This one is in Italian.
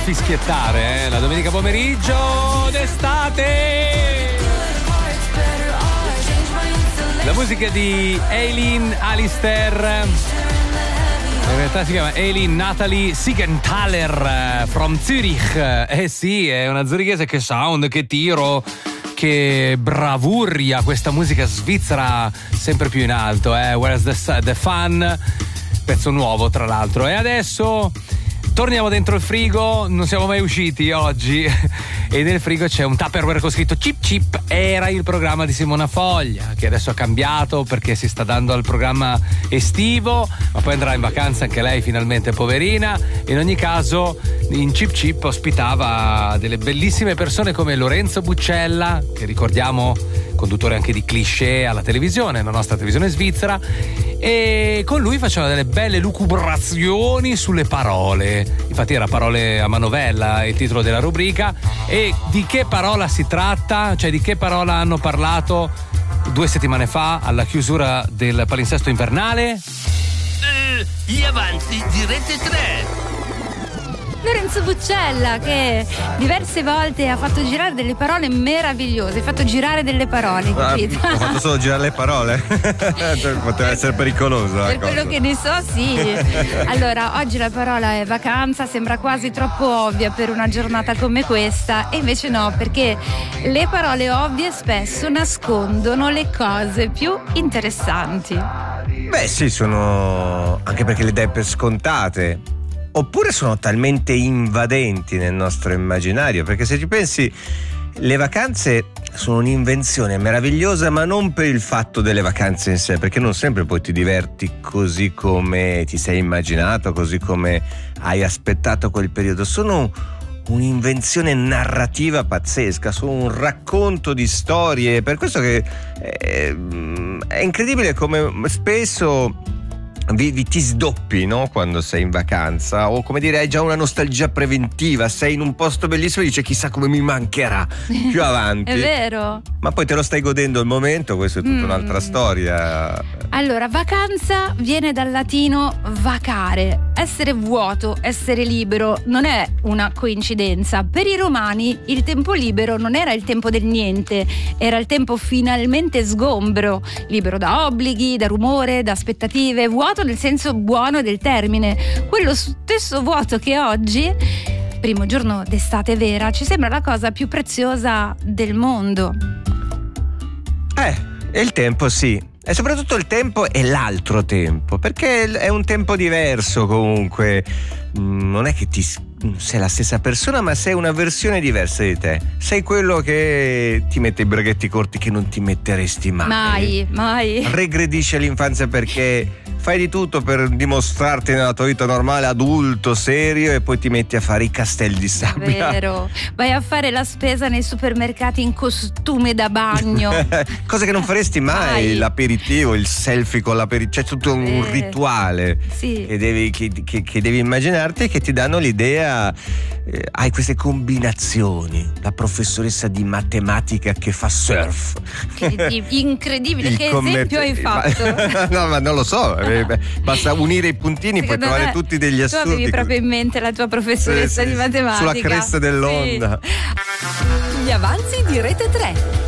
fischiettare, la domenica pomeriggio d'estate. La musica di Eileen Alistair, in realtà si chiama Eileen Natalie Siegenthaler from Zürich. Sì, è una zurichese. Che sound, che tiro, che bravurria, questa musica svizzera sempre più in alto. Where's the fun? Pezzo nuovo, tra l'altro. E adesso torniamo dentro il frigo, non siamo mai usciti oggi, e nel frigo c'è un Tupperware con scritto Chip Chip. Era il programma di Simona Foglia, che adesso ha cambiato perché si sta dando al programma estivo, ma poi andrà in vacanza anche lei finalmente, poverina. In ogni caso, in Chip Chip ospitava delle bellissime persone come Lorenzo Buccella, che ricordiamo conduttore anche di Cliché alla televisione, la nostra televisione svizzera, e con lui facevano delle belle lucubrazioni sulle parole. Infatti era Parole a manovella il titolo della rubrica. E di che parola si tratta? Cioè, di che parola hanno parlato 2 settimane fa alla chiusura del palinsesto invernale? Gli avanzi di Rete 3. Lorenzo Buccella, che diverse volte ha fatto girare delle parole meravigliose, ha fatto girare delle parole, capito? Ho fatto solo girare le parole. Poteva essere pericoloso. Per quello che ne so, sì. Allora, oggi la parola è vacanza, sembra quasi troppo ovvia per una giornata come questa, e invece no, perché le parole ovvie spesso nascondono le cose più interessanti. Beh sì, sono anche perché le dai per scontate, oppure sono talmente invadenti nel nostro immaginario, perché se ci pensi le vacanze sono un'invenzione meravigliosa, ma non per il fatto delle vacanze in sé, perché non sempre poi ti diverti così come ti sei immaginato, così come hai aspettato quel periodo. Sono un'invenzione narrativa pazzesca, sono un racconto di storie, per questo che è incredibile come spesso ti sdoppi, no? Quando sei in vacanza, o come dire, hai già una nostalgia preventiva, sei in un posto bellissimo e dici chissà come mi mancherà più avanti. È vero. Ma poi te lo stai godendo il momento, questa è tutta un'altra storia. Allora, vacanza viene dal latino vacare, essere vuoto, essere libero. Non è una coincidenza. Per i romani il tempo libero non era il tempo del niente, era il tempo finalmente sgombro, libero da obblighi, da rumore, da aspettative, vuoto nel senso buono del termine, quello stesso vuoto che oggi, primo giorno d'estate vera, ci sembra la cosa più preziosa del mondo. E il tempo, sì, e soprattutto il tempo è l'altro tempo, perché è un tempo diverso comunque. Non è che sei la stessa persona, ma sei una versione diversa di te. Sei quello che ti mette i braghetti corti che non ti metteresti mai. Mai. Regredisci all'infanzia perché fai di tutto per dimostrarti nella tua vita normale adulto, serio, e poi ti metti a fare i castelli di sabbia. Vero. Vai a fare la spesa nei supermercati in costume da bagno. Cosa che non faresti mai. L'aperitivo, il selfie con l'aperitivo, c'è tutto un rituale che devi immaginarti e che ti danno l'idea. Hai queste combinazioni, la professoressa di matematica che fa surf. Incredibile, che esempio hai fatto? No, ma non lo so, basta unire i puntini, puoi trovare tutti degli assurdi. Tu avevi proprio in mente la tua professoressa di matematica sulla cresta dell'onda. Gli avanzi di Rete 3.